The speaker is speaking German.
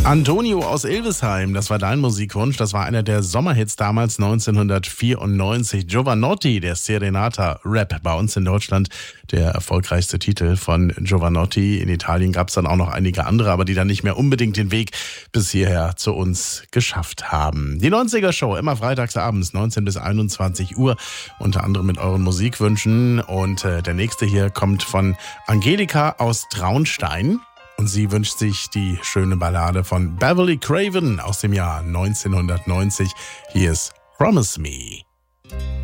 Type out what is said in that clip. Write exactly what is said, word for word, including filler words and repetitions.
Antonio aus Ilvesheim, das war dein Musikwunsch. Das war einer der Sommerhits damals neunzehnhundertvierundneunzig. Giovanotti, der Serenata-Rap bei uns in Deutschland. Der erfolgreichste Titel von Giovanotti. In Italien gab es dann auch noch einige andere, aber die dann nicht mehr unbedingt den Weg bis hierher zu uns geschafft haben. Die neunziger-Show, immer freitags abends, neunzehn bis einundzwanzig Uhr. Unter anderem mit euren Musikwünschen. Und äh, der nächste hier kommt von Angelika aus Traunstein. Und sie wünscht sich die schöne Ballade von Beverly Craven aus dem Jahr neunzehnhundertneunzig. Hier ist Promise Me.